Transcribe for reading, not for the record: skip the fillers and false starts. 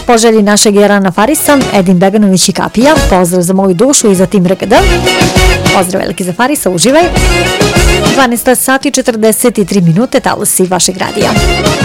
poželji našeg Jarana Farisa, Edin Beganović i Kapija. Pozdrav za moju dušu i za tim RGD. Pozdrav veliki za Farisa, uživaj. 12 sati 43 minute, talosi vašeg radija.